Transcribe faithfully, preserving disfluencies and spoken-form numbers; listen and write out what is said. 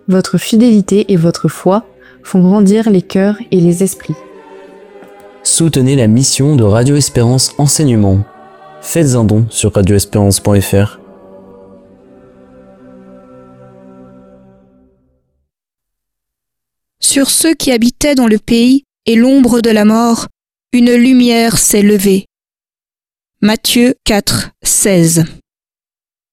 Votre fidélité et votre foi font grandir les cœurs et les esprits. Soutenez la mission de Radio Espérance Enseignement. Faites un don sur radio espérance point f r. Sur ceux qui habitaient dans le pays et l'ombre de la mort, une lumière s'est levée. Matthieu quatre, seize.